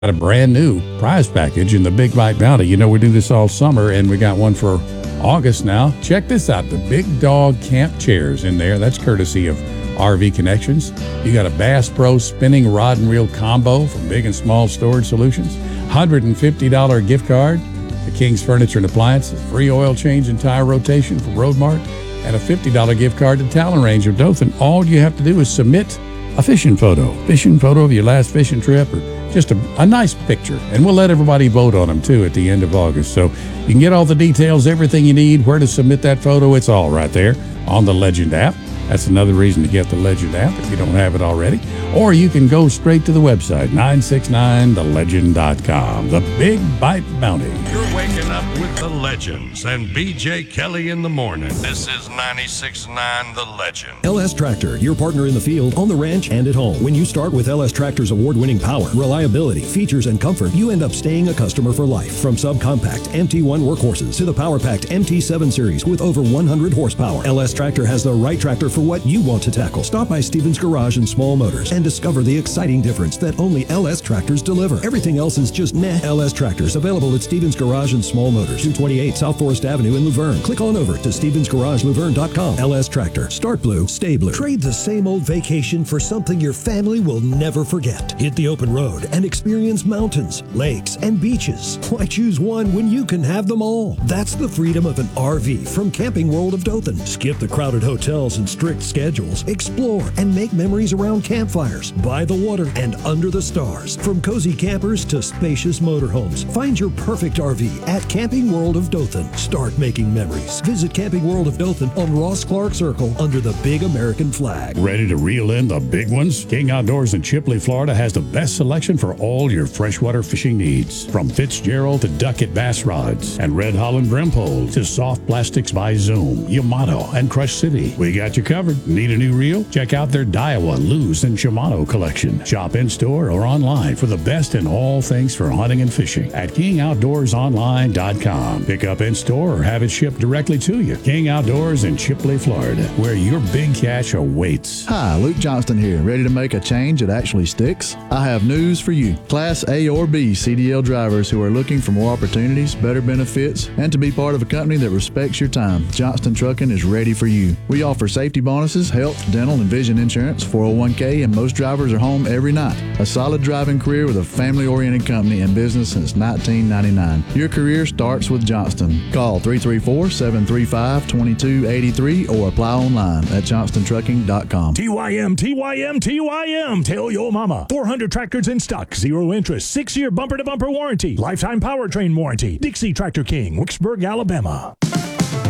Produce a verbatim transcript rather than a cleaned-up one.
a brand new prize package in the Big Bite Bounty. You know, we do this all summer, and we got one for August now. Check this out, the Big Dog Camp Chairs in there. That's courtesy of R V Connections. You got a Bass Pro spinning rod and reel combo from Big and Small Storage Solutions. one hundred fifty dollars gift card to King's Furniture and Appliances. Free oil change and tire rotation from Roadmark. And a fifty dollars gift card to Talon Range of Dothan. All you have to do is submit a fishing photo. Fishing photo of your last fishing trip, or just a, a nice picture. And we'll let everybody vote on them, too, at the end of August. So you can get all the details, everything you need, where to submit that photo. It's all right there on the Legend app. That's another reason to get the Legend app if you don't have it already. Or you can go straight to the website, nine six nine the legend dot com. The Big Bite Bounty. You're waking up with the Legends and B J Kelly in the morning. This is ninety-six point nine The Legend. L S Tractor, your partner in the field, on the ranch, and at home. When you start with L S Tractor's award-winning power, reliability, features, and comfort, you end up staying a customer for life. From subcompact M T one workhorses to the power-packed M T seven series with over one hundred horsepower, L S Tractor has the right tractor for what you want to tackle. Stop by Stevens Garage and Small Motors and discover the exciting difference that only L S Tractors deliver. Everything else is just meh. L S Tractors, available at Stevens Garage and Small Motors, two twenty-eight South Forest Avenue in Luverne. Click on over to stevens garage luverne dot com. L S Tractor. Start blue, stay blue. Trade the same old vacation for something your family will never forget. Hit the open road and experience mountains, lakes, and beaches. Why choose one when you can have them all? That's the freedom of an R V from Camping World of Dothan. Skip the crowded hotels and strict schedules. Explore and make memories around campfires, by the water, and under the stars. From cozy campers to spacious motorhomes, find your perfect R V at Camping World of Dothan. Start making memories. Visit Camping World of Dothan on Ross Clark Circle under the big American flag. Ready to reel in the big ones? King Outdoors in Chipley, Florida has the best selection for all your freshwater fishing needs. From Fitzgerald to Duckett bass rods and Red Holland brim poles to soft plastics by Zoom, Yamato, and Crush City. We got you covered. Need a new reel? Check out their Daiwa, Luz, and Shimano collection. Shop in-store or online for the best in all things for hunting and fishing at king outdoors online dot com. Pick up in-store or have it shipped directly to you. King Outdoors in Chipley, Florida, where your big catch awaits. Hi, Luke Johnston here. Ready to make a change that actually sticks? I have news for you. Class A or B C D L drivers who are looking for more opportunities, better benefits, and to be part of a company that respects your time. Johnston Trucking is ready for you. We offer safety bonuses, health, dental, and vision insurance, four oh one k, and most drivers are home every night. A solid driving career with a family-oriented company and business since nineteen ninety-nine. Your career starts with Johnston. Call three three four, seven three five, two two eight three or apply online at johnston trucking dot com. T Y M, T Y M, T Y M. Tell your mama. four hundred tractors in stock, zero interest, six-year bumper-to-bumper warranty, lifetime powertrain warranty. Dixie Tractor King, Wicksburg, Alabama.